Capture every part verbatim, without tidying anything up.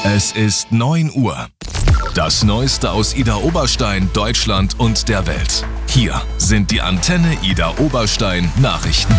Es ist neun Uhr. Das Neueste aus Idar-Oberstein, Deutschland und der Welt. Hier sind die Antenne Idar-Oberstein Nachrichten.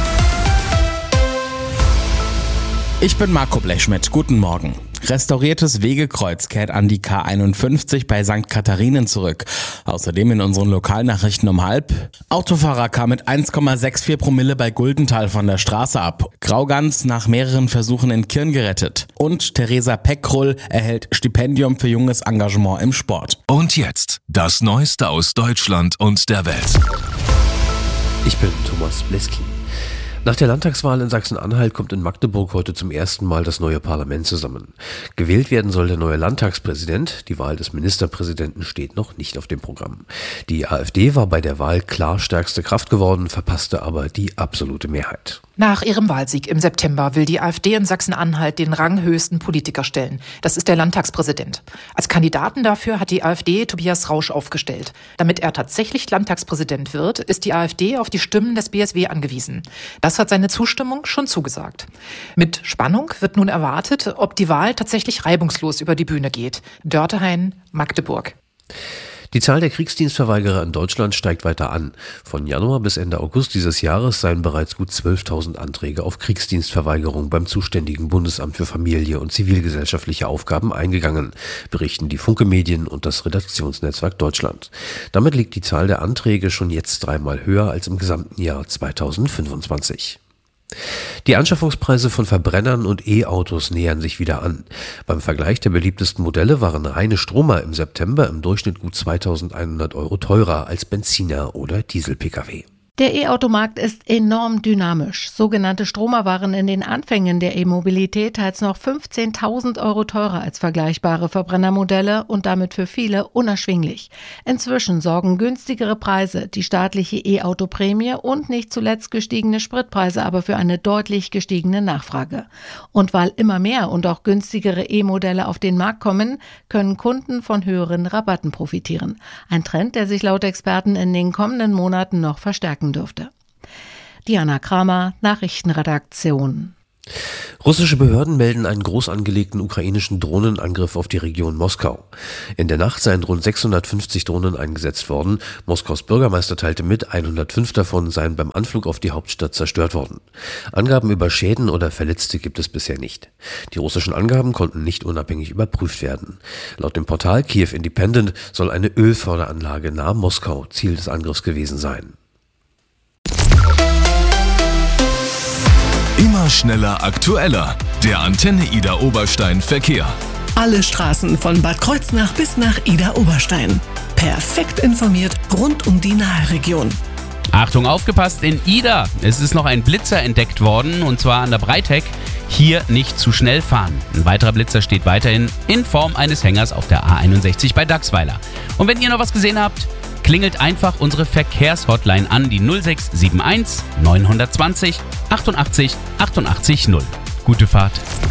Ich bin Marco Blechschmidt. Guten Morgen. Restauriertes Wegekreuz kehrt an die K einundfünfzig bei Sankt Katharinen zurück. Außerdem in unseren Lokalnachrichten um halb. Autofahrer kam mit eins Komma vierundsechzig Promille bei Guldenthal von der Straße ab. Graugans nach mehreren Versuchen in Kirn gerettet. Und Theresa Peckrull erhält Stipendium für junges Engagement im Sport. Und jetzt das Neueste aus Deutschland und der Welt. Ich bin Thomas Bleski. Nach der Landtagswahl in Sachsen-Anhalt kommt in Magdeburg heute zum ersten Mal das neue Parlament zusammen. Gewählt werden soll der neue Landtagspräsident. Die Wahl des Ministerpräsidenten steht noch nicht auf dem Programm. Die AfD war bei der Wahl klar stärkste Kraft geworden, verpasste aber die absolute Mehrheit. Nach ihrem Wahlsieg im September will die AfD in Sachsen-Anhalt den ranghöchsten Politiker stellen. Das ist der Landtagspräsident. Als Kandidaten dafür hat die AfD Tobias Rausch aufgestellt. Damit er tatsächlich Landtagspräsident wird, ist die AfD auf die Stimmen des B S W angewiesen. Das hat seine Zustimmung schon zugesagt. Mit Spannung wird nun erwartet, ob die Wahl tatsächlich reibungslos über die Bühne geht. Dörtehain, Magdeburg. Die Zahl der Kriegsdienstverweigerer in Deutschland steigt weiter an. Von Januar bis Ende August dieses Jahres seien bereits gut zwölftausend Anträge auf Kriegsdienstverweigerung beim zuständigen Bundesamt für Familie und zivilgesellschaftliche Aufgaben eingegangen, berichten die Funke Medien und das Redaktionsnetzwerk Deutschland. Damit liegt die Zahl der Anträge schon jetzt dreimal höher als im gesamten Jahr zweitausendfünfundzwanzig. Die Anschaffungspreise von Verbrennern und E-Autos nähern sich wieder an. Beim Vergleich der beliebtesten Modelle waren reine Stromer im September im Durchschnitt gut zweitausendeinhundert Euro teurer als Benziner oder Diesel-Pkw. Der E-Automarkt ist enorm dynamisch. Sogenannte Stromer waren in den Anfängen der E-Mobilität teils noch fünfzehntausend Euro teurer als vergleichbare Verbrennermodelle und damit für viele unerschwinglich. Inzwischen sorgen günstigere Preise, die staatliche E-Auto-Prämie und nicht zuletzt gestiegene Spritpreise aber für eine deutlich gestiegene Nachfrage. Und weil immer mehr und auch günstigere E-Modelle auf den Markt kommen, können Kunden von höheren Rabatten profitieren. Ein Trend, der sich laut Experten in den kommenden Monaten noch verstärken dürfte. Diana Kramer, Nachrichtenredaktion. Russische Behörden melden einen groß angelegten ukrainischen Drohnenangriff auf die Region Moskau. In der Nacht seien rund sechshundertfünfzig Drohnen eingesetzt worden. Moskaus Bürgermeister teilte mit, hundertfünf davon seien beim Anflug auf die Hauptstadt zerstört worden. Angaben über Schäden oder Verletzte gibt es bisher nicht. Die russischen Angaben konnten nicht unabhängig überprüft werden. Laut dem Portal Kiew Independent soll eine Ölförderanlage nahe Moskau Ziel des Angriffs gewesen sein. Immer schneller, aktueller. Der Antenne Idar-Oberstein Verkehr. Alle Straßen von Bad Kreuznach bis nach Idar-Oberstein. Perfekt informiert rund um die Naheregion. Achtung, aufgepasst in Idar. Es ist noch ein Blitzer entdeckt worden, und zwar an der Breiteck. Hier nicht zu schnell fahren. Ein weiterer Blitzer steht weiterhin in Form eines Hängers auf der A einundsechzig bei Dachsweiler. Und wenn ihr noch was gesehen habt, klingelt einfach unsere Verkehrshotline an, die null sechs sieben eins neun zwei null achtundachtzig achtundachtzig null. Gute Fahrt.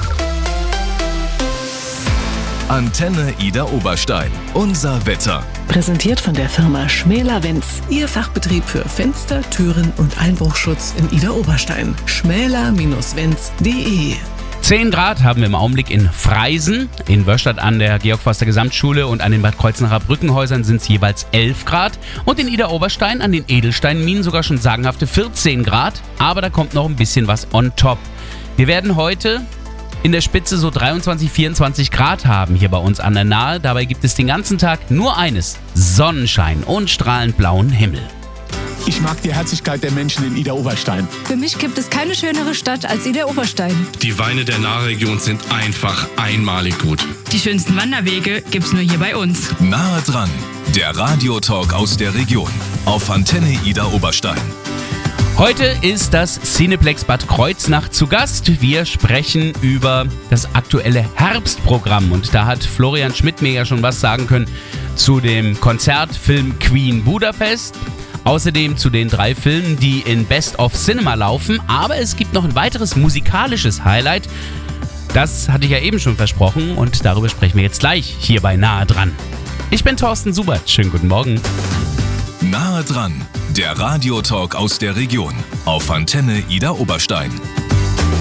Antenne Idar-Oberstein. Unser Wetter. Präsentiert von der Firma Schmäler-Wenz. Ihr Fachbetrieb für Fenster, Türen und Einbruchschutz in Idar-Oberstein. schmäler Wenz punkt de. zehn Grad haben wir im Augenblick in Freisen, in Wörstadt an der Georg-Forster-Gesamtschule und an den Bad Kreuznacher Brückenhäusern sind es jeweils elf Grad und in Idar-Oberstein an den Edelsteinminen sogar schon sagenhafte vierzehn Grad, aber da kommt noch ein bisschen was on top. Wir werden heute in der Spitze so dreiundzwanzig, vierundzwanzig Grad haben hier bei uns an der Nahe. Dabei gibt es den ganzen Tag nur eines: Sonnenschein und strahlend blauen Himmel. Ich mag die Herzlichkeit der Menschen in Idar-Oberstein. Für mich gibt es keine schönere Stadt als Idar-Oberstein. Die Weine der Nahregion sind einfach einmalig gut. Die schönsten Wanderwege gibt's nur hier bei uns. Nahe dran, der Radiotalk aus der Region auf Antenne Idar-Oberstein. Heute ist das Cineplex Bad Kreuznach zu Gast. Wir sprechen über das aktuelle Herbstprogramm und da hat Florian Schmidt mir ja schon was sagen können zu dem Konzertfilm Queen Budapest. Außerdem zu den drei Filmen, die in Best of Cinema laufen. Aber es gibt noch ein weiteres musikalisches Highlight. Das hatte ich ja eben schon versprochen und darüber sprechen wir jetzt gleich hier bei Nahe dran. Ich bin Thorsten Subert. Schönen guten Morgen. Nahe dran, der Radiotalk aus der Region auf Antenne Idar-Oberstein.